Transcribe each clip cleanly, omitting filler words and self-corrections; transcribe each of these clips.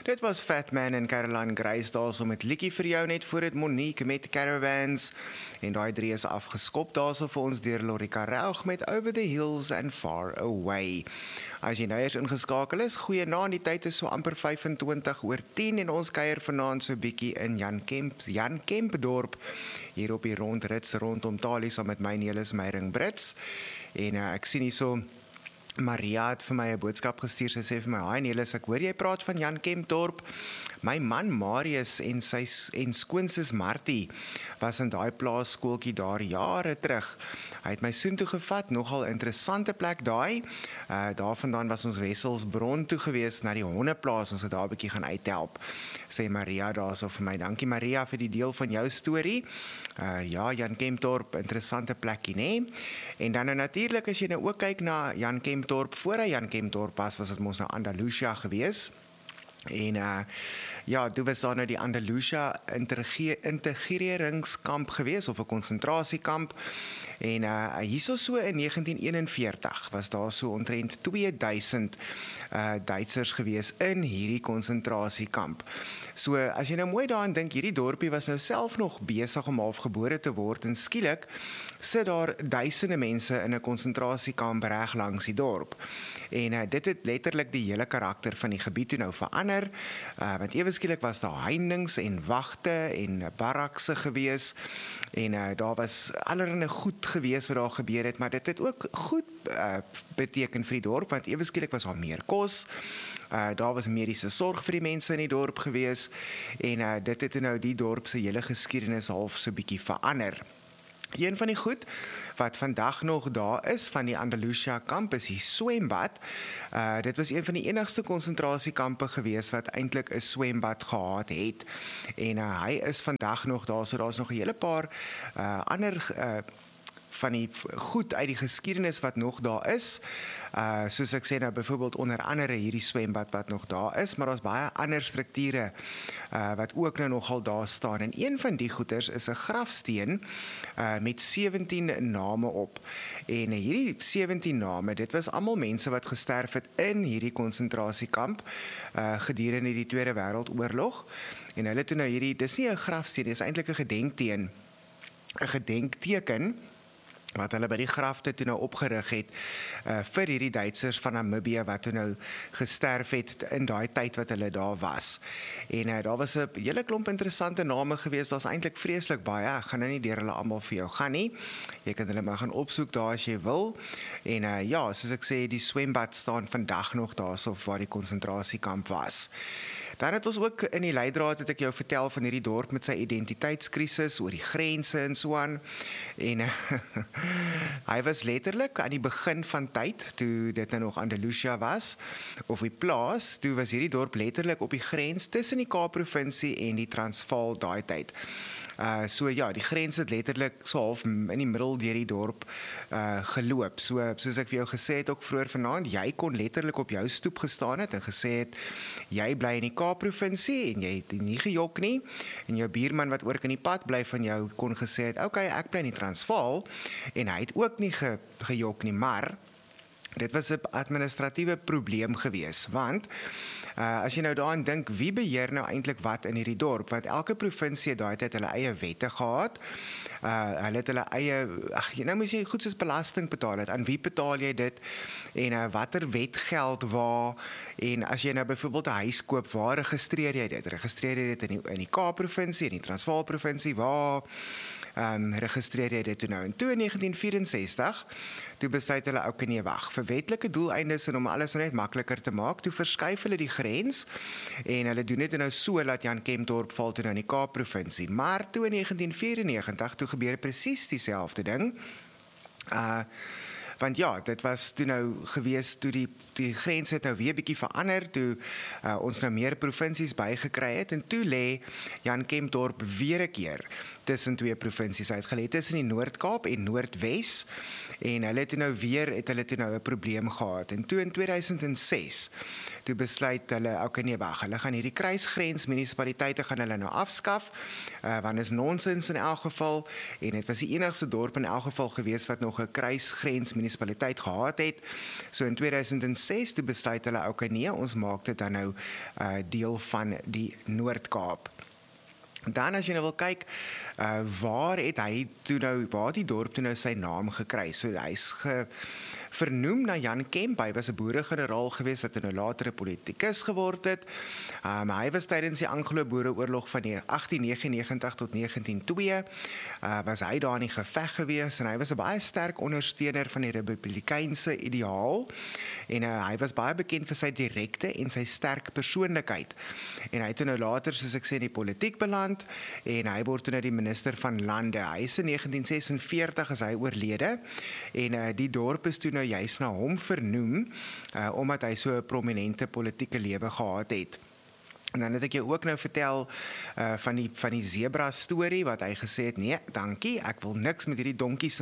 Dit was Fatman en Caroline Grace daar so met liedjie vir jou net voor dit Monique met Caravans en daai 3 is afgeskop daarso vir ons deur Lorika Raug met Over the Hills and Far Away. As jy nou eers ingeskakel is, goeie naand, die tyd is so amper 25:10 en ons kuier vanaand so bietjie in Jan Kempdorp hier op die rondrits rondom Talie saam met my Nelis Meyring Brits en ek sien hier so Maria het vir my 'n boodskap gestuur. Sy sê vir my: "Hi Nelis, ek hoor jy praat van Jan Kempdorp. My man Marius en skoonsis Martie was in daai plaasskooltjie daar jare terug. Hy het my soontoe gevat, nogal interessante plek daai. Daarvandaan was ons Wesselsbron toe gewees na die hondeplaas. Ons het daar 'n bietjie gaan uithelp," sê Maria daarso vir my. Dankie Maria vir die deel van jou storie. Ja, Jan Kempdorp, interessante plekkie, né? En dan natuurlik as jy nou ook kyk na Jan Kempdorp, voor hy Jan Kempdorp was dit mos nou Andalusia gewees. En ja, toe was daar nou die Andalusia integreringskamp gewees, of 'n konsentrasiekamp. En hierso so in 1941 was daar so omtrent 2000 Duitsers gewees in hierdie konsentrasiekamp. So as jy nou mooi daaraan dink, hierdie dorpie was nou self nog besig om halfgebore te word en skielik sit daar duisende mense in 'n konsentrasiekamp reg langs die dorp. En dit het letterlik die hele karakter van die gebied toe nou verander, want ewe skielik was daar heininge en wagte en barakse gewees en daar was allerlei goed gewees wat daar gebeur het, maar dit het ook goed beteken vir die dorp, want ewe skielik was daar meer kos, daar was mediese sorg vir die mense in die dorp gewees en dit het nou die dorp se hele geskiedenis half so bietjie verander. Een van die goed wat vandag nog daar is van die Andalusia kamp is die swembad. Dit was een van die enigste konsentrasiekampe gewees wat eintlik 'n swembad gehad het. En hy is vandag nog daar, so daar's nog 'n hele paar ander van die goed uit die geskiedenis wat nog daar is. Soos ek sê nou byvoorbeeld onder andere hierdie swembad wat nog daar is, maar daar's baie ander strukture wat ook nou nogal daar staan. En een van die goeders is 'n grafsteen met 17 name op. En hierdie 17 name, dit was almal mense wat gesterf het in hierdie konsentrasiekamp gedurende die Tweede Wêreldoorlog. En hulle toe nou hierdie, dis nie 'n grafsteen, dis eintlik 'n gedenkteken wat hulle by die grafte toe nou opgerig het vir hierdie Duitsers van Namibië wat toe nou gesterf het in daai tyd wat hulle daar was. En daar was 'n hele klomp interessante name gewees, daar's eintlik vreeslik baie, ek gaan nou nie deur hulle almal vir jou gaan nie, jy kan hulle maar gaan opsoek daar as jy wil, en ja, soos ek sê, die swembad staan vandag nog daarso waar die konsentrasiekamp was. Dan het ons ook in die leidraad het ek jou vertel van hierdie dorp met sy identiteitskrisis oor die grense en so aan. En hy was letterlik aan die begin van tyd, toe dit nou nog Andalusia was, of die plaas, toe was hierdie dorp letterlik op die grens tussen die Kaap-provinsie en die Transvaal daai tyd. So ja, die grens het letterlik so half in die middel deur die dorp geloop. So soos ek vir jou gesê het ook vroeër vanaand, jy kon letterlik op jou stoep gestaan het en gesê het, jy bly in die Kaap-provinsie en jy het nie gejok nie, en jou buurman wat ook in die pad bly van jou kon gesê het, okay, ek bly in die Transvaal, en hy het ook nie gejok nie, maar dit was 'n administratiewe probleem gewees, want as jy nou daaraan dink, wie beheer nou eintlik wat in hierdie dorp? Want elke provinsie het daai tyd hulle eie wette gehad. Hulle het hulle eie, nou moet jy goed soos belasting betaal het. Aan wie betaal jy dit? En watter wet geld waar? En as jy nou byvoorbeeld 'n huis koop, waar registreer jy dit? Registreer jy dit in die Kaap-provinsie, in die Transvaal-provinsie, waar registreer jy dit toe nou? En toe in 1964, toe besluit hulle, okay, nee, wag, vir wetlike doeleindes en om alles net makliker te maak, toe verskuif hulle die grens en hulle doen dit nou so dat Jan Kempdorp val toe nou in die Kaap-provinsie. Maar toe in 1994, toe gebeur presies dieselfde ding. Want ja, dit was toe nou gewees, toe die grens het nou weer bietjie verander, toe ons nou meer provinsies bygekry het, en toe lê Jan Kempdorp weer 'n keer tussen twee provinsies uitgelê, tussen die Noord-Kaap en Noordwes, en hulle het nou weer 'n probleem gehad. En toe in 2006, toe besluit hulle, okay nee, wag, hulle gaan hierdie kruisgrens munisipaliteite gaan hulle nou afskaf, want is nonsens in elk geval, en dit was die enigste dorp in elk geval gewees wat nog 'n kruisgrens munisipaliteit gehad het. So in 2006 toe besluit hulle, okay nee, ons maak dit dan nou deel van die Noord-Kaap. Dan as jy nou wil kyk, waar het die dorp toe nou sy naam gekry? So hy's vernoem na Jan Kemp. Hy was 'n boeregeneraal gewees wat nou later 'n politikus geword het. Hy was tydens die Anglo-Boereoorlog van 1899 tot 1902 was hy daar in die geveg gewees, en hy was 'n baie sterk ondersteuner van die republikeinse ideaal, en hy was baie bekend vir sy direkte en sy sterk persoonlikheid. En hy het nou later, soos ek sê, in die politiek beland, en hy word nou die minister van lande. Hy is in 1946 as hy oorlede, en die dorp is toe nou juist na hom vernoem, omdat hy so 'n prominente politieke lewe gehad het. En dan het ek jou ook nou vertel van die zebra storie, wat hy gesê het, nee, dankie, ek wil niks met hierdie donkies in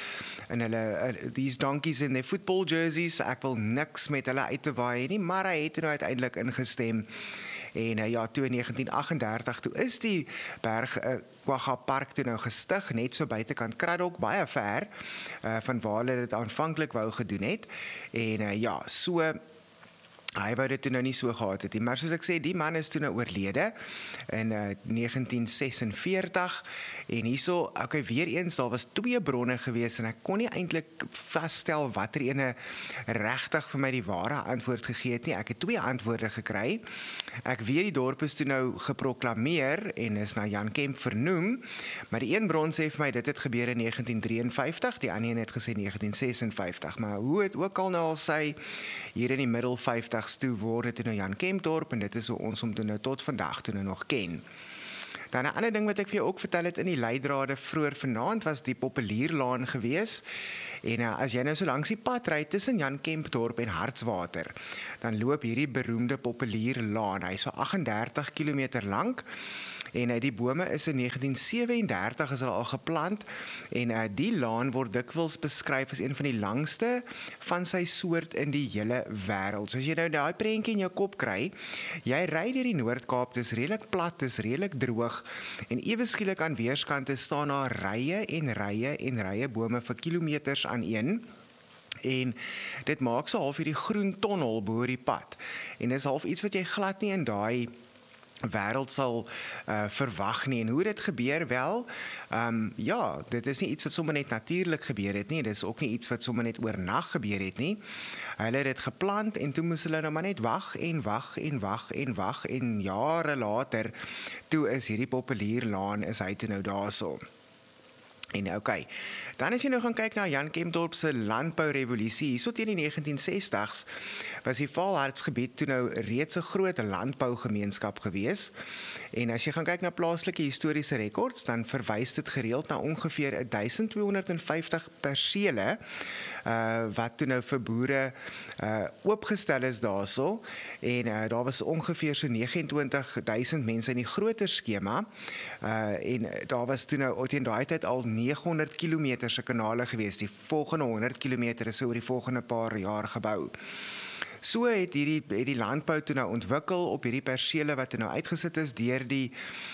hulle these donkeys in their football jerseys, ek wil niks met hulle uit te waai nie, maar hy het nou uiteindelik ingestem. En toe in 1938, toe is die Berg Quagga Park toe nou gestig, net so buitekant Kraddock, baie ver, van waar hulle dit aanvanklik wou gedoen het. En so hy wou dit toe nou nie so gehad het nie, maar soos ek sê, die man is toe nou oorlede in 1946, en hierso, okay, weer eens, daar was 2 bronne gewees, en ek kon nie eintlik vasstel watter ene regtig vir my die ware antwoord gegee het nie. Ek het 2 antwoorde gekry. Ek weet die dorp is toe nou geproklameer, en is na Jan Kemp vernoem, maar die een bron sê vir my, dit het gebeur in 1953, die ander een het gesê 1956, maar hoe het ook al nou al sy, hier in die middel 50s toe word dit nou Jan Kemp dorp, en dit is hoe ons hom toe nou tot vandag toe nou nog ken. Dan 'n ander ding wat ek vir jou ook vertel het in die leidrade vroeër vanaand, was die Populierlaan gewees. En as jy nou so langs die pad ry tussen Jan Kemp dorp en Hartswater, dan loop hierdie beroemde Populierlaan. Hy is so 38 km lank. En die bome is in 1937 is hulle al geplant, en die laan word dikwels beskryf as een van die langste van sy soort in die hele wêreld. So as jy nou daai prentjie in jou kop kry, jy ry deur die Noord-Kaap, dis redelik plat, dis redelik droog, en ewe skielik aan weerskante staan daar rye en rye en rye bome vir kilometers aan een. En dit maak so half hierdie groen tonnel bo die pad. En dis half iets wat jy glad nie in daai wêreld sal verwag nie. En hoe dit gebeur wel, dit is nie iets wat sommer net natuurlik gebeur het nie, dit is ook nie iets wat sommer net oornag gebeur het nie. Hulle het dit geplant, en toe moes hulle nou maar net wag en wag en wag en wag, en jare later, toe is hierdie Populierlaan, is hy toe nou daarso. En okay, dan as jy nou gaan kyk na Jan Kemp dorp se landbourevolusie, hierso teen die 1960s, was die Vaalhartsgebied toe nou reeds 'n groot landbougemeenskap gewees. En as jy gaan kyk na plaaslike historiese rekords, dan verwys dit gereeld na ongeveer 1250 persele, wat toe nou vir boere oopgestel is daarso, en daar was ongeveer so 29,000 mense in die groter skema, en daar was toe nou teen daai tyd al 900 km se kanale gewees. Die volgende 100 km is oor die volgende paar jaar gebou. So het die landbou toe nou ontwikkel op hierdie persele wat toe nou uitgesit is deur die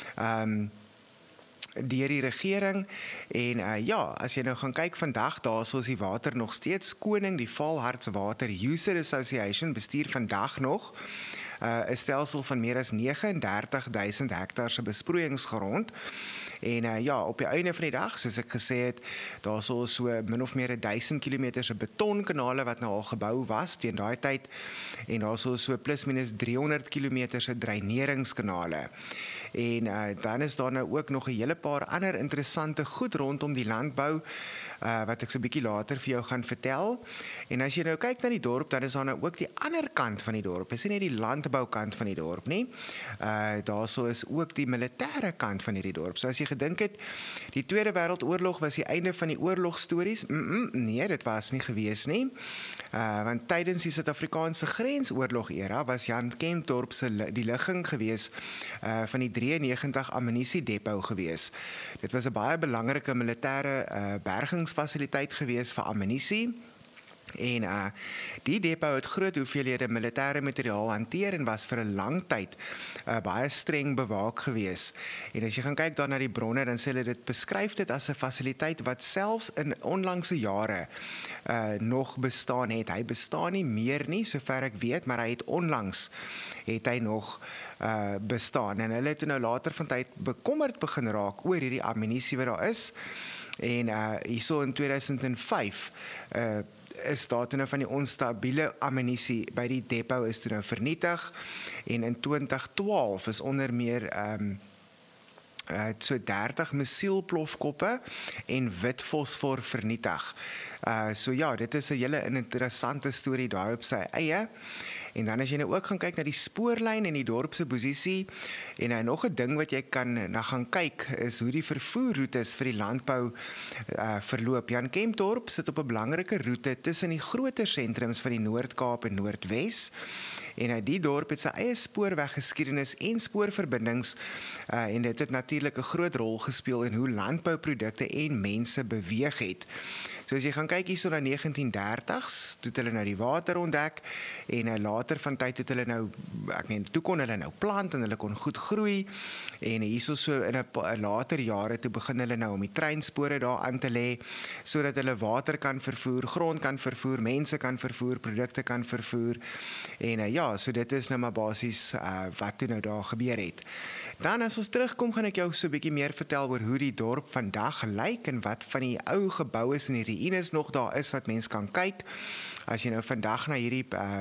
regering. En as jy nou gaan kyk vandag, daarso is die water nog steeds koning. Die Vaalharts Water User Association bestuur vandag nog 'n stelsel van meer as 39,000 hektaar se besproeiingsgrond. En op die einde van die dag, soos ek gesê het, daar so min of meer 1000 km se betonkanale wat nou al gebou was teen daai tyd, en daar so plus minus 300 km se dreineringskanale. En dan is daar nou ook nog 'n hele paar ander interessante goed rondom die landbou, wat ek so 'n bietjie later vir jou gaan vertel. En as jy nou kyk na die dorp, dan is daar nou ook die ander kant van die dorp. Dis nie net die landboukant van die dorp nie. Daarso is ook die militêre kant van hierdie dorp. So as jy gedink het, die Tweede Wêreldoorlog was die einde van die oorlogstories, nee, dit was nie gewees nie. Want tydens die Suid-Afrikaanse grensoorlog-era was Jan Kempdorp die ligging gewees van die 93 ammunisiedepot gewees. Dit was 'n baie belangrike militêre bergingsfasiliteit gewees vir ammunisie. En die depot het groot hoeveelhede militêre materiaal hanteer en was vir 'n lang tyd baie streng bewaak gewees. En as jy gaan kyk daar na die bronne, dan sê hulle dit beskryf dit as 'n fasiliteit wat selfs in onlangse jare nog bestaan het. Hy bestaan nie meer nie, sover ek weet, maar hy het onlangs nog bestaan. En hulle het nou later van tyd bekommerd begin raak oor hierdie ammunisie wat daar is. En hierso in 2005 is daar toe nou van die onstabiele ammunisie by die depot is toe nou vernietig, en in 2012 is onder meer so 30 missielplofkoppe en wit fosfor vernietig. So ja, dit is 'n hele interessante storie daar op sy eie. En dan as jy nou ook gaan kyk na die spoorlyn en die dorp se posisie, en nog 'n ding wat jy kan na gaan kyk, is hoe die vervoerroetes vir die landbou verloop. Jan Kempdorp sit op 'n belangrike roete tussen die groter sentrums van die Noord-Kaap en Noordwes. En die dorp het sy eie spoorweggeskiedenis en spoorverbindings, en dit het natuurlik 'n groot rol gespeel in hoe landbouprodukte en mense beweeg het. So as jy gaan kyk hierso na 1930s, toe het hulle nou die water ontdek, en later van tyd het hulle nou, toe kon hulle nou plant en hulle kon goed groei, en hierso so in 'n later jare toe begin hulle nou om die treinspore daar aan te lê, sodat hulle water kan vervoer, grond kan vervoer, mense kan vervoer, produkte kan vervoer, en ja, so dit is nou maar basies wat toe nou daar gebeur het. Dan as ons terugkom, gaan ek jou so 'n bietjie meer vertel oor hoe die dorp vandag lyk en wat van die ou geboue en die ruïnes nog daar is wat mens kan kyk. As jy nou vandag na hierdie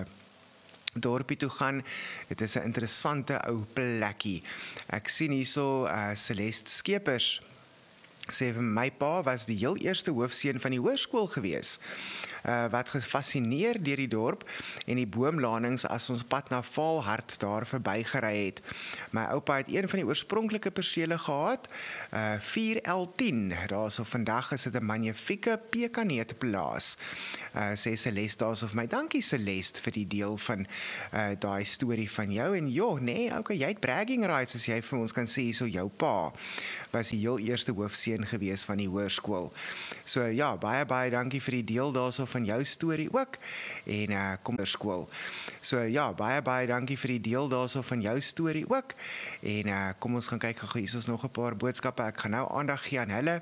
dorpie toe gaan, dit is 'n interessante ou plekkie. Ek sien hierso Celeste Skeepers sê vir my pa was die heel eerste hoofseun van die hoërskool gewees, wat gefascineer deur die dorp en die boomlanings as ons pad na Vaalhart daar verbygery het. My oupa het een van die oorspronklike persele gehad, 4L10, daarso vandag is dit 'n magnifieke pekaneetplaas. Sê Celeste daarso vir my, dankie Celeste vir die deel van daai storie van jou, en okay, jy het bragging rights as jy vir ons kan sê, so jou pa was die heel eerste hoofseun gewees van die hoërskool. So ja, baie dankie vir die deel daarso van jou storie ook, en kom skool. So ja, baie dankie vir die deel daarso van jou storie ook, en kom ons gaan kyk gou, hier is nog 'n paar boodskappe, ek gaan nou aandag gee aan hulle.